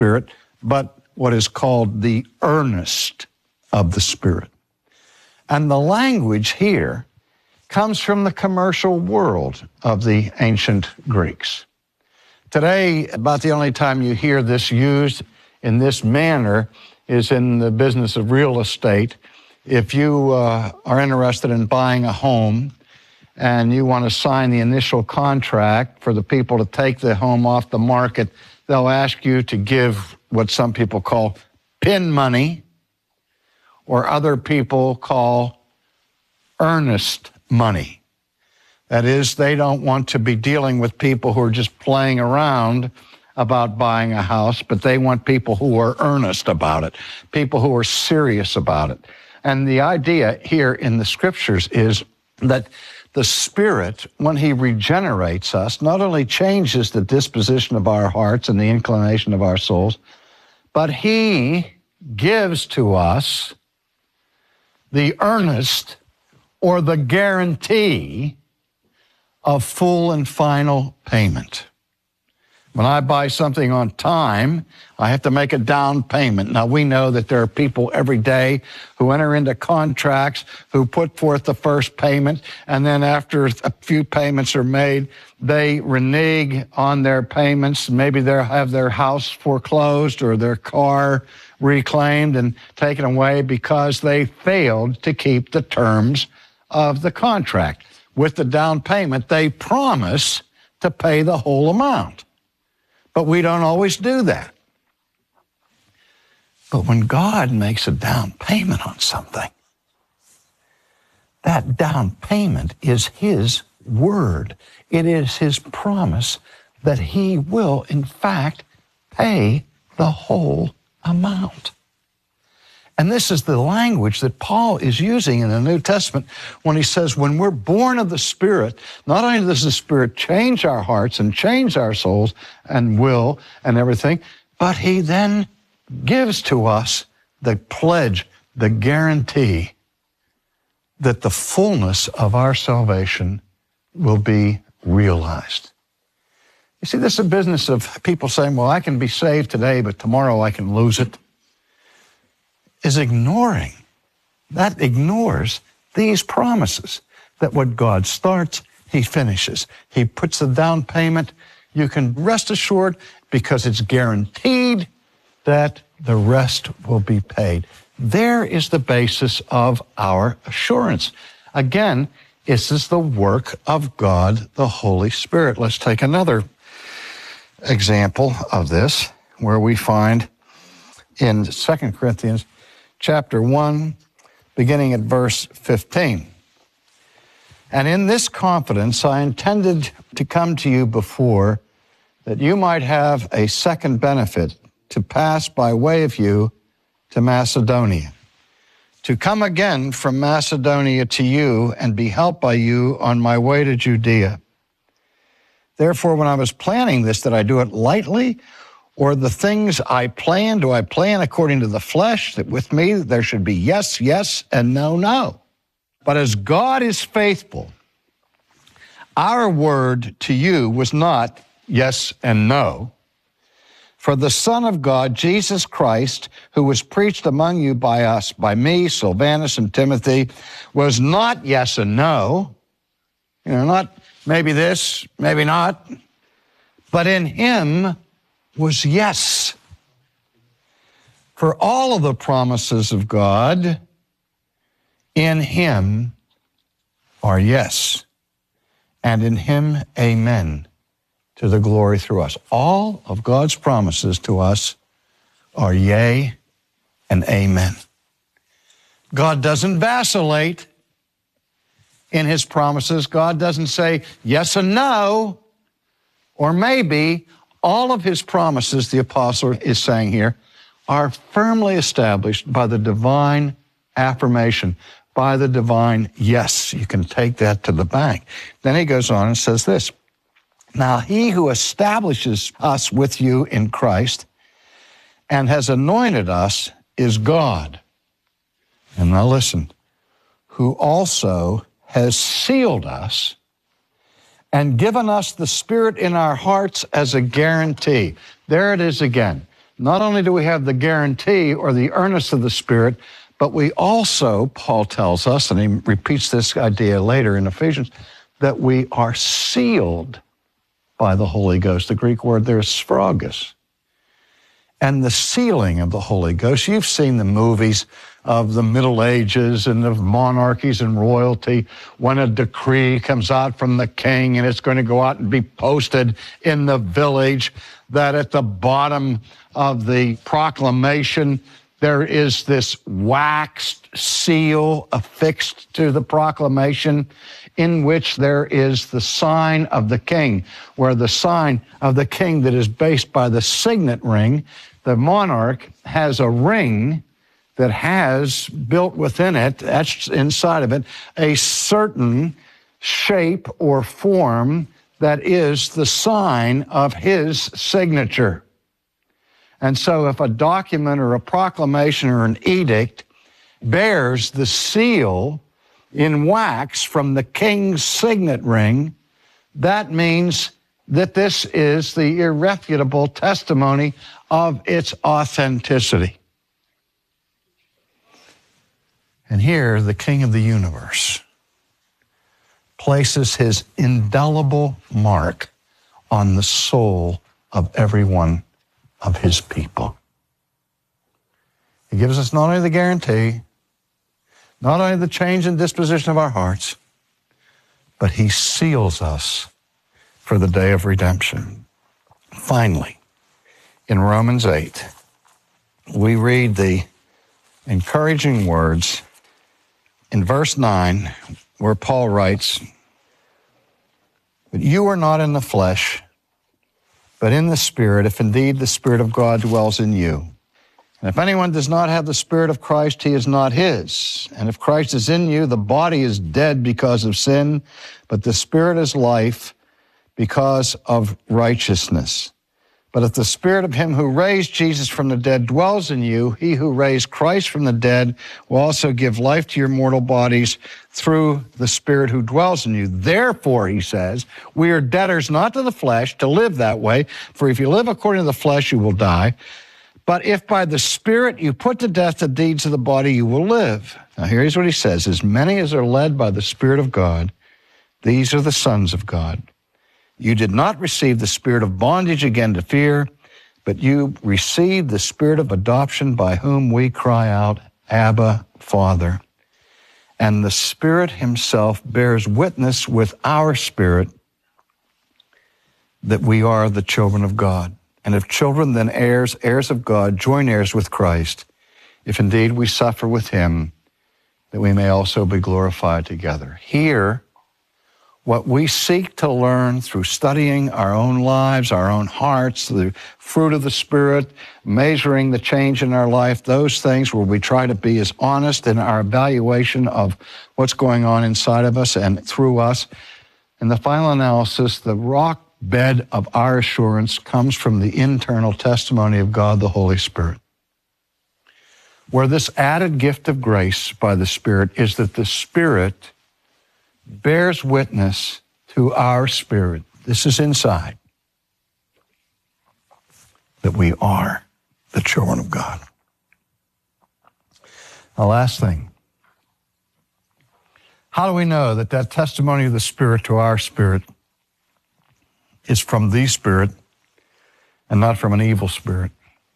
Spirit, but what is called the earnest of the Spirit. And the language here comes from the commercial world of the ancient Greeks. Today, about the only time you hear this used in this manner is in the business of real estate. If you are interested in buying a home and you want to sign the initial contract for the people to take the home off the market, they'll ask you to give what some people call pin money, or other people call earnest money. That is, they don't want to be dealing with people who are just playing around about buying a house, but they want people who are earnest about it, people who are serious about it. And the idea here in the Scriptures is that the Spirit, when He regenerates us, not only changes the disposition of our hearts and the inclination of our souls, but He gives to us the earnest or the guarantee of full and final payment. When I buy something on time, I have to make a down payment. Now, we know that there are people every day who enter into contracts who put forth the first payment, and then after a few payments are made, they renege on their payments. Maybe they'll have their house foreclosed or their car reclaimed and taken away because they failed to keep the terms of the contract. With the down payment, they promise to pay the whole amount. But we don't always do that. But when God makes a down payment on something, that down payment is His word. It is His promise that He will, in fact, pay the whole amount. And this is the language that Paul is using in the New Testament when he says, when we're born of the Spirit, not only does the Spirit change our hearts and change our souls and will and everything, but He then gives to us the pledge, the guarantee that the fullness of our salvation will be realized. You see, this is a business of people saying, well, I can be saved today, but tomorrow I can lose it. Is ignoring. That ignores these promises that what God starts, He finishes. He puts the down payment. You can rest assured because it's guaranteed that the rest will be paid. There is the basis of our assurance. Again, this is the work of God, the Holy Spirit. Let's take another example of this where we find in 2 Corinthians chapter 1, beginning at verse 15. And in this confidence I intended to come to you before, that you might have a second benefit, to pass by way of you to Macedonia, to come again from Macedonia to you and be helped by you on my way to Judea. Therefore, when I was planning this, did I do it lightly? Or the things I plan, do I plan according to the flesh, that with me there should be yes, yes, and no, no? But as God is faithful, our word to you was not yes and no. For the Son of God, Jesus Christ, who was preached among you by us, by me, Silvanus, and Timothy, was not yes and no. Not maybe this, maybe not. But in Him was yes. For all of the promises of God in Him are yes, and in Him amen, to the glory through us. All of God's promises to us are yea and amen. God doesn't vacillate in His promises. God doesn't say yes and no, or maybe. All of His promises, the apostle is saying here, are firmly established by the divine affirmation, by the divine yes. You can take that to the bank. Then he goes on and says this, now He who establishes us with you in Christ and has anointed us is God. And now listen, who also has sealed us and given us the Spirit in our hearts as a guarantee. There it is again. not only do we have the guarantee or the earnest of the Spirit, but we also, Paul tells us, and he repeats this idea later in Ephesians, that we are sealed by the Holy Ghost. The Greek word there is sphragos. And the sealing of the Holy Ghost, you've seen the movies of the Middle Ages and of monarchies and royalty when a decree comes out from the king and it's going to go out and be posted in the village, that at the bottom of the proclamation there is this waxed seal affixed to the proclamation in which there is the sign of the king, where the sign of the king that is based by the signet ring, the monarch has a ring that has built within it, etched inside of it, a certain shape or form that is the sign of his signature. And so if a document or a proclamation or an edict bears the seal in wax from the king's signet ring, that means that this is the irrefutable testimony of its authenticity. And here, the King of the universe places his indelible mark on the soul of every one of his people. He gives us not only the guarantee, not only the change in disposition of our hearts, but he seals us for the day of redemption. Finally, in Romans 8, we read the encouraging words in verse 9, where Paul writes, "But you are not in the flesh, but in the Spirit, if indeed the Spirit of God dwells in you. And if anyone does not have the Spirit of Christ, he is not his. And if Christ is in you, the body is dead because of sin, but the Spirit is life because of righteousness. But if the Spirit of him who raised Jesus from the dead dwells in you, he who raised Christ from the dead will also give life to your mortal bodies through the Spirit who dwells in you. Therefore," he says, "we are debtors not to the flesh to live that way, for if you live according to the flesh, you will die. But if by the Spirit you put to death the deeds of the body, you will live." Now here's what he says, "As many as are led by the Spirit of God, these are the sons of God. You did not receive the spirit of bondage again to fear, but you received the Spirit of adoption by whom we cry out, Abba, Father. And the Spirit himself bears witness with our spirit that we are the children of God. And if children, then heirs, heirs of God, joint heirs with Christ, if indeed we suffer with him, that we may also be glorified together." Here, what we seek to learn through studying our own lives, our own hearts, the fruit of the Spirit, measuring the change in our life, those things where we try to be as honest in our evaluation of what's going on inside of us and through us. In the final analysis, the rock bed of our assurance comes from the internal testimony of God, the Holy Spirit, where this added gift of grace by the Spirit is that the Spirit bears witness to our spirit. This is inside, that we are the children of God. The last thing, how do we know that that testimony of the Spirit to our spirit is from the Spirit and not from an evil spirit?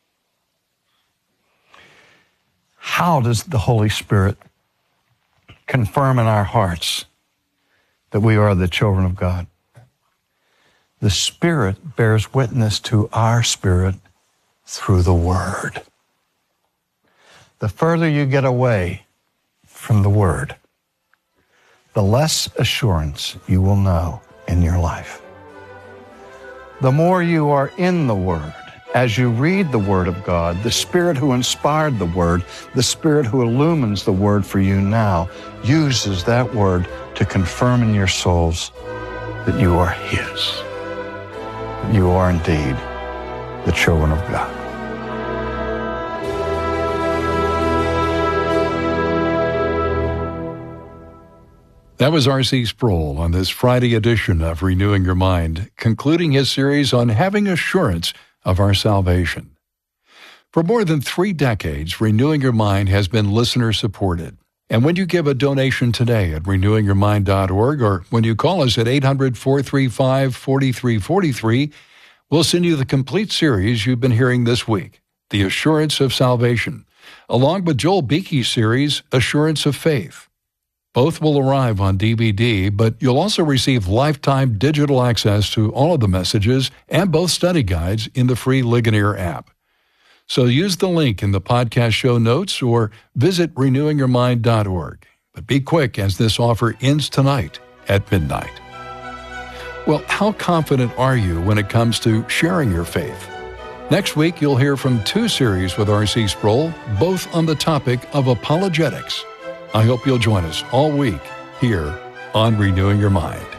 How does the Holy Spirit confirm in our hearts that we are the children of God? The Spirit bears witness to our spirit through the Word. The further you get away from the Word, the less assurance you will know in your life. The more you are in the Word, as you read the Word of God, the Spirit who inspired the Word, the Spirit who illumines the Word for you now, uses that Word to confirm in your souls that you are His. That you are indeed the children of God. That was R.C. Sproul on this Friday edition of Renewing Your Mind, concluding his series on having assurance of our salvation. For more than 3 decades, Renewing Your Mind has been listener-supported. And when you give a donation today at renewingyourmind.org or when you call us at 800-435-4343, we'll send you the complete series you've been hearing this week, The Assurance of Salvation, along with Joel Beeke's series, Assurance of Faith. Both will arrive on DVD, but you'll also receive lifetime digital access to all of the messages and both study guides in the free Ligonier app. So use the link in the podcast show notes or visit renewingyourmind.org. But be quick, as this offer ends tonight at midnight. Well, how confident are you when it comes to sharing your faith? Next week, you'll hear from 2 series with R.C. Sproul, both on the topic of apologetics. I hope you'll join us all week here on Renewing Your Mind.